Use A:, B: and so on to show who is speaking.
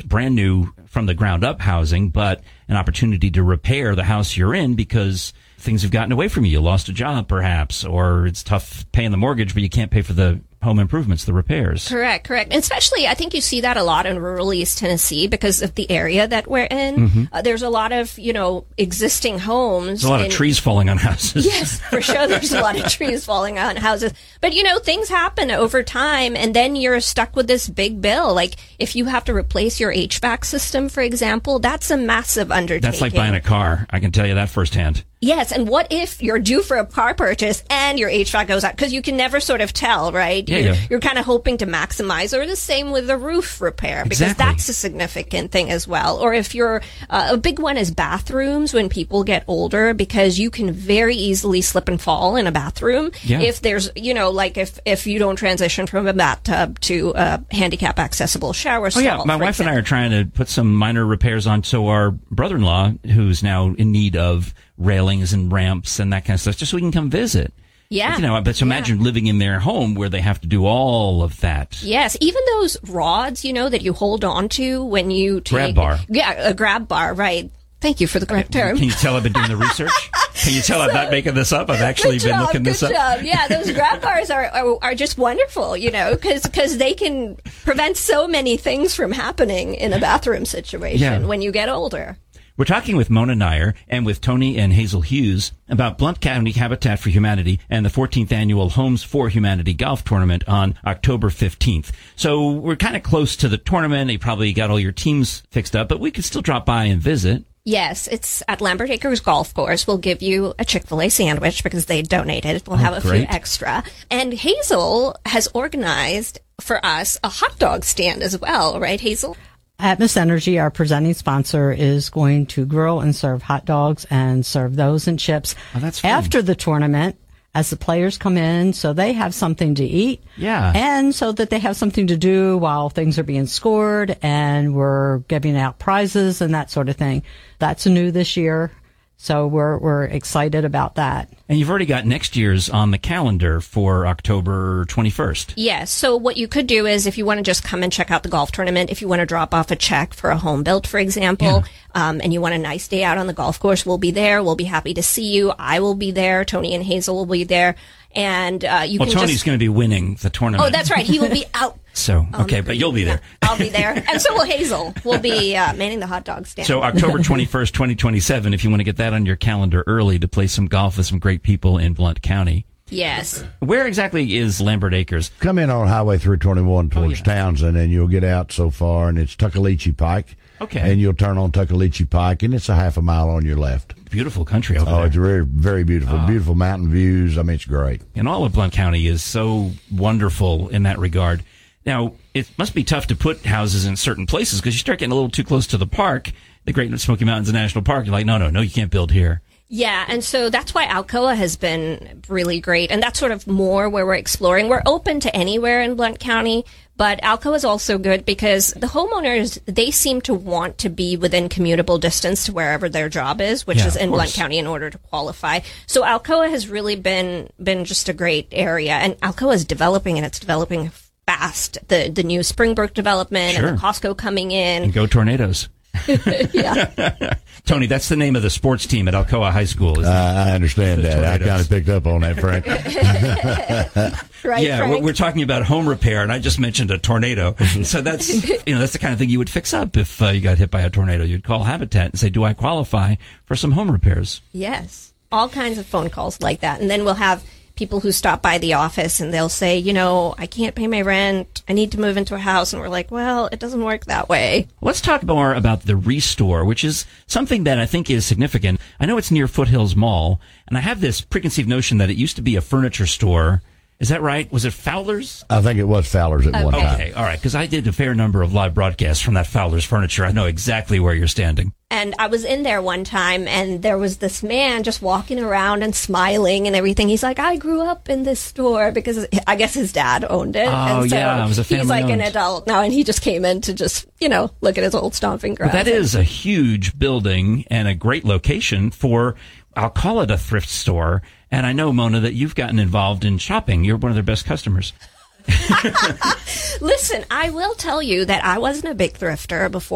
A: brand new from the ground up housing, but an opportunity to repair the house you're in because things have gotten away from you. You lost a job, perhaps, or it's tough paying the mortgage, but you can't pay for the home improvements, the repairs.
B: Correct. And especially, I think you see that a lot in rural East Tennessee because of the area that we're in.
A: Mm-hmm.
B: There's a lot of, existing homes.
A: There's a lot of trees falling on houses.
B: Yes, for sure. There's a lot of trees falling on houses. But, things happen over time, and then you're stuck with this big bill. Like, if you have to replace your HVAC system, for example, that's a massive undertaking.
A: That's like buying a car. I can tell you that firsthand.
B: Yes, and what if you're due for a car purchase and your HVAC goes out? Because you can never sort of tell, right?
A: Yeah,
B: you're kind of hoping to maximize, or the same with the roof repair, because
A: Exactly.
B: that's a significant thing as well. Or if you're, a big one is bathrooms when people get older, because you can very easily slip and fall in a bathroom.
A: Yeah.
B: If there's, if you don't transition from a bathtub to a handicap accessible shower stall.
A: Oh, yeah. My wife and I are trying to put some minor repairs on. So our brother-in-law, who's now in need of railings and ramps and that kind of stuff, just so we can come visit.
B: Yeah.
A: But so imagine living in their home where they have to do all of that.
B: Yes, even those rods, that you hold on to when you take...
A: Grab bar.
B: Yeah, a grab bar, right. Thank you for the correct term.
A: Can you tell I've been doing the research? Can you tell I'm not making this up? I've actually been looking this up.
B: Good job. Yeah, those grab bars are just wonderful, because they can prevent so many things from happening in a bathroom situation when you get older.
A: We're talking with Mona Nair and with Tony and Hazel Hughes about Blount County Habitat for Humanity and the 14th annual Homes for Humanity golf tournament on October 15th. So we're kind of close to the tournament. You probably got all your teams fixed up, but we could still drop by and visit.
B: Yes, it's at Lambert Acres Golf Course. We'll give you a Chick-fil-A sandwich because they donated. We'll have a few extra. And Hazel has organized for us a hot dog stand as well, right, Hazel?
C: Atmos Energy, our presenting sponsor, is going to grill and serve hot dogs and serve those and chips after the tournament as the players come in, so they have something to eat.
A: Yeah.
C: And so that they have something to do while things are being scored, and we're giving out prizes and that sort of thing. That's new this year. So we're excited about that.
A: And you've already got next year's on the calendar for October 21st.
B: Yes. So what you could do is, if you want to just come and check out the golf tournament, if you want to drop off a check for a home built, for example, and you want a nice day out on the golf course, we'll be there. We'll be happy to see you. I will be there. Tony and Hazel will be there. And
A: Tony's going to be winning the tournament.
B: Oh, that's right. He will be out.
A: So, okay, but you'll be there.
B: I'll be there. And so will Hazel. We'll be manning the hot dog stand.
A: So October 21st, 2027, if you want to get that on your calendar early to play some golf with some great people in Blount County.
B: Yes.
A: Where exactly is Lambert Acres?
D: Come in on Highway 321 towards Townsend, and you'll get out so far, and it's Tuckaleechee Pike.
A: Okay.
D: And you'll turn on Tuckaleechee Pike, and it's a half a mile on your left.
A: Beautiful country over there.
D: Oh, it's very, very beautiful. Beautiful mountain views. I mean, it's great.
A: And all of Blount County is so wonderful in that regard. Now, it must be tough to put houses in certain places because you start getting a little too close to the park, the Great Smoky Mountains National Park. You're like, no, you can't build here.
B: Yeah, and so that's why Alcoa has been really great, and that's sort of more where we're exploring. We're open to anywhere in Blount County, but Alcoa is also good because the homeowners, they seem to want to be within commutable distance to wherever their job is, which is in Blount County in order to qualify. So Alcoa has really been just a great area, and Alcoa is developing, and it's developing fast. The new Springbrook development and the Costco coming in.
A: And go Tornadoes.
B: Yeah.
A: Tony, that's the name of the sports team at Alcoa High School, isn't it?
D: I understand that. I kind of picked up on that, Frank.
B: Right,
A: yeah,
B: Frank?
A: we're talking about home repair, and I just mentioned a tornado. So that's that's the kind of thing you would fix up if you got hit by a tornado. You'd call Habitat and say, do I qualify for some home repairs?
B: Yes. All kinds of phone calls like that. And then we'll have people who stop by the office and they'll say, I can't pay my rent. I need to move into a house. And we're like, well, it doesn't work that way.
A: Let's talk more about the Restore, which is something that I think is significant. I know it's near Foothills Mall, and I have this preconceived notion that it used to be a furniture store. Is that right? Was it Fowler's?
D: I think it was Fowler's at one time.
A: Okay, all right, because I did a fair number of live broadcasts from that Fowler's Furniture. I know exactly where you're standing.
B: And I was in there one time, and there was this man just walking around and smiling and everything. He's like, I grew up in this store because I guess his dad owned it.
A: Oh,
B: and so
A: yeah, it was a family
B: he's like
A: owned.
B: an adult now, and he just came in to just, look at his old stomping grounds.
A: But that is a huge building and a great location for, I'll call it a thrift store. And I know, Mona, that you've gotten involved in shopping. You're one of their best customers.
B: Listen, I will tell you that I wasn't a big thrifter before.